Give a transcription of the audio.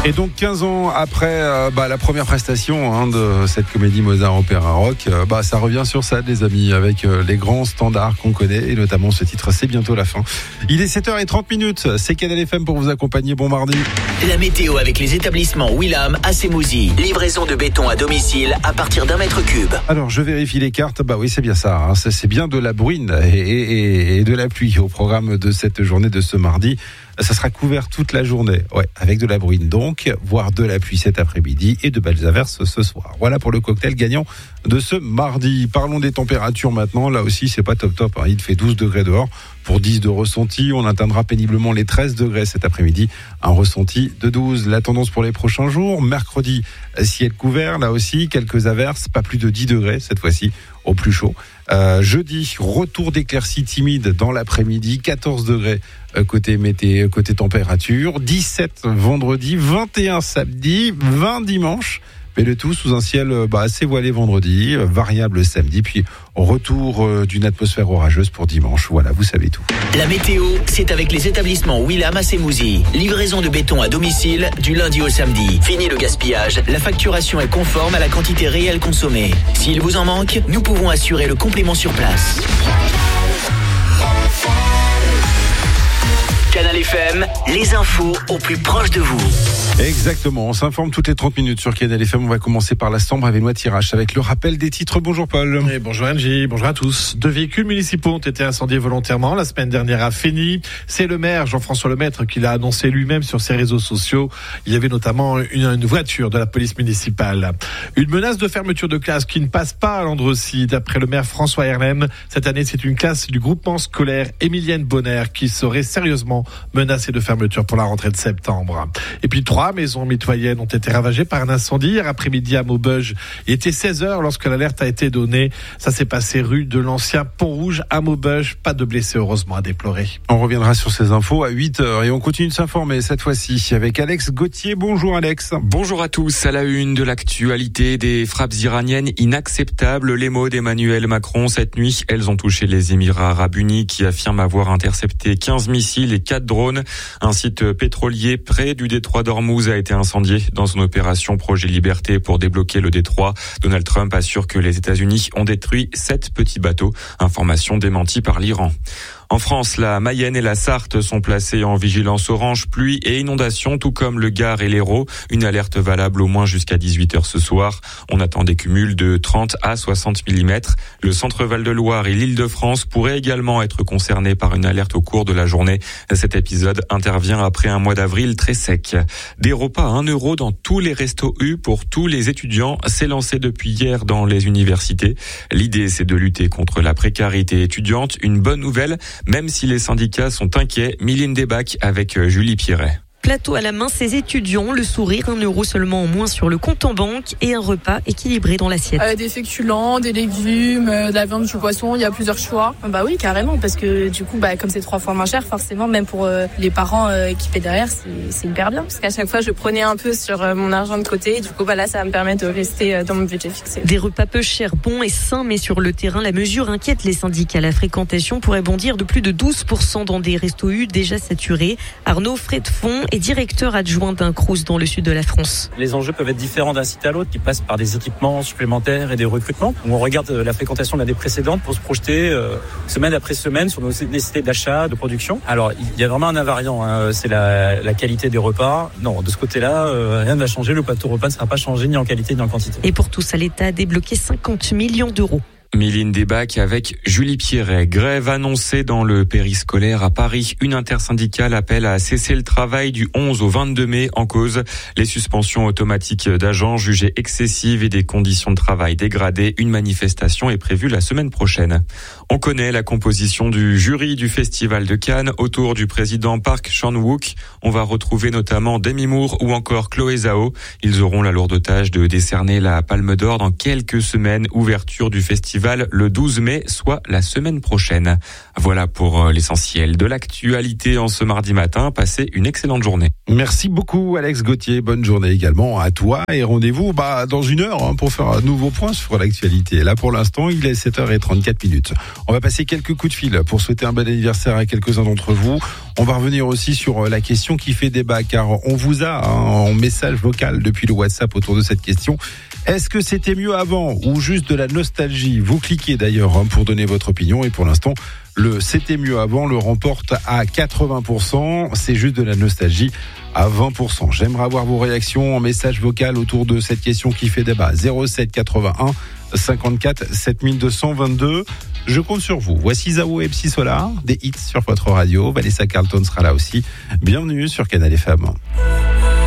Et donc 15 ans après la première prestation de cette comédie Mozart Opéra Rock, ça revient sur ça les amis, avec les grands standards qu'on connaît et notamment ce titre C'est bientôt la fin. Il est 7h30, c'est Canal FM pour vous accompagner, bon mardi. La météo avec les établissements Willam à Sémouzy. Livraison de béton à domicile à partir d'1 mètre cube. Alors je vérifie les cartes, oui c'est bien ça, c'est bien de la bruine et de la pluie au programme de cette journée de ce mardi. Ça sera couvert toute la journée, avec de la bruine donc, voire de la pluie cet après-midi et de belles averses ce soir. Voilà pour le cocktail gagnant de ce mardi. Parlons des températures maintenant, là aussi c'est pas top, il fait 12 degrés dehors. Pour 10 de ressenti, on atteindra péniblement les 13 degrés cet après-midi, un ressenti de 12. La tendance pour les prochains jours, mercredi, ciel couvert, là aussi quelques averses, pas plus de 10 degrés cette fois-ci au plus chaud. Jeudi, retour d'éclaircies timides dans l'après-midi, 14 degrés côté météo, côté température, 17 vendredi, 21 samedi, 20 dimanche, mais le tout sous un ciel assez voilé vendredi, variable samedi, puis retour d'une atmosphère orageuse pour dimanche. Voilà, vous savez tout. La météo, c'est avec les établissements Willam à Sémouzy. Livraison de béton à domicile du lundi au samedi. Fini le gaspillage, la facturation est conforme à la quantité réelle consommée. S'il vous en manque, nous pouvons assurer le complément sur place. Canal FM, les infos au plus proche de vous. Exactement, on s'informe toutes les 30 minutes sur Canal FM. On va commencer par la Sambre avec Benoît Tirage avec le rappel des titres. Bonjour Paul. Et bonjour Angie, bonjour à tous. 2 véhicules municipaux ont été incendiés volontairement la semaine dernière à Fény. C'est le maire Jean-François Lemaître qui l'a annoncé lui-même sur ses réseaux sociaux. Il y avait notamment une voiture de la police municipale. Une menace de fermeture de classe qui ne passe pas à Landrecy. D'après le maire François Herlem, cette année c'est une classe du groupement scolaire Émilienne Bonner qui serait sérieusement menacée de fermeture pour la rentrée de septembre. Et puis 3 maisons mitoyennes ont été ravagées par un incendie hier après-midi à Maubeuge. Il était 16h lorsque l'alerte a été donnée. Ça s'est passé rue de l'ancien Pont Rouge à Maubeuge. Pas de blessés heureusement à déplorer. On reviendra sur ces infos à 8h et on continue de s'informer cette fois-ci avec Alex Gauthier. Bonjour Alex. Bonjour à tous. À la une de l'actualité, des frappes iraniennes inacceptables. Les mots d'Emmanuel Macron cette nuit, elles ont touché les Émirats Arabes Unis qui affirment avoir intercepté 15 missiles et 4 drones. Un site pétrolier près du détroit d'Ormuz a été incendié dans son opération Projet Liberté pour débloquer le détroit. Donald Trump assure que les États-Unis ont détruit 7 petits bateaux. Information démentie par l'Iran. En France, la Mayenne et la Sarthe sont placées en vigilance orange pluie et inondation, tout comme le Gard et l'Hérault. Une alerte valable au moins jusqu'à 18h ce soir. On attend des cumuls de 30 à 60 mm. Le centre Val-de-Loire et l'Île-de-France pourraient également être concernés par une alerte au cours de la journée. Cet épisode intervient après un mois d'avril très sec. Des repas à 1 € dans tous les restos U pour tous les étudiants. C'est lancé depuis hier dans les universités. L'idée, c'est de lutter contre la précarité étudiante. Une bonne nouvelle, même si les syndicats sont inquiets. Mylène Debac avec Julie Pierret. Plateau à la main, ces étudiants, le sourire, 1 € seulement en moins sur le compte en banque et un repas équilibré dans l'assiette. Des féculents, des légumes, de la viande, du poisson, il y a plusieurs choix. Bah oui, carrément, parce que du coup, comme c'est 3 fois moins cher, forcément, même pour les parents qui paient derrière, c'est hyper bien. Parce qu'à chaque fois, je prenais un peu sur mon argent de côté. Et du coup, là, ça va me permettre de rester dans mon budget fixé. Des repas peu chers, bons et sains, mais sur le terrain, la mesure inquiète les syndicats. La fréquentation pourrait bondir de plus de 12% dans des restos U déjà saturés. Arnaud Fredfond est directeur adjoint d'un Crous dans le sud de la France. Les enjeux peuvent être différents d'un site à l'autre, qui passent par des équipements supplémentaires et des recrutements. On regarde la fréquentation de l'année précédente pour se projeter semaine après semaine sur nos nécessités d'achat, de production. Alors, il y a vraiment un invariant, c'est la qualité des repas. Non, de ce côté-là, rien ne va changer. Le plateau repas ne sera pas changé ni en qualité ni en quantité. Et pour tout ça, l'État a débloqué 50 millions d'euros. Mylène Debac avec Julie Pierret. Grève annoncée dans le périscolaire à Paris. Une intersyndicale appelle à cesser le travail du 11 au 22 mai en cause les suspensions automatiques d'agents jugées excessives et des conditions de travail dégradées. Une manifestation est prévue la semaine prochaine. On connaît la composition du jury du Festival de Cannes autour du président Park Chan-wook. On va retrouver notamment Demi Moore ou encore Chloé Zhao. Ils auront la lourde tâche de décerner la Palme d'Or dans quelques semaines. Ouverture du festival festival le 12 mai, soit la semaine prochaine. Voilà pour l'essentiel de l'actualité en ce mardi matin. Passez une excellente journée. Merci beaucoup Alex Gauthier, bonne journée également à toi et rendez-vous dans une heure pour faire un nouveau point sur l'actualité. Là pour l'instant il est 7h34. On va passer quelques coups de fil pour souhaiter un bon anniversaire à quelques-uns d'entre vous. On va revenir aussi sur la question qui fait débat car on vous a en message vocal depuis le WhatsApp autour de cette question. Est-ce que c'était mieux avant ou juste de la nostalgie ? Vous cliquez d'ailleurs pour donner votre opinion et pour l'instant le c'était mieux avant le remporte à 80%, c'est juste de la nostalgie à 20%. J'aimerais avoir vos réactions en message vocal autour de cette question qui fait débat. 07 81 54 7222. Je compte sur vous. Voici Zao et Psy Solar, des hits sur votre radio. Vanessa Carlton sera là aussi. Bienvenue sur Canal FM.